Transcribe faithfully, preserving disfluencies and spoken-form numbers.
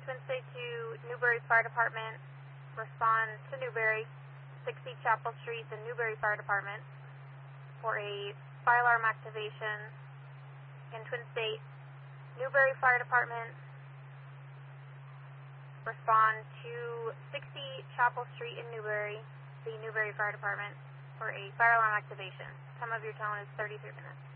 Twin State to Newberry Fire Department. Respond to Newberry, sixty Chapel Street, the Newberry Fire Department, for a fire alarm activation in Twin State. Newberry Fire Department, respond to sixty Chapel Street in Newberry, the Newberry Fire Department, for a fire alarm activation. Time of your tone is thirty-three minutes.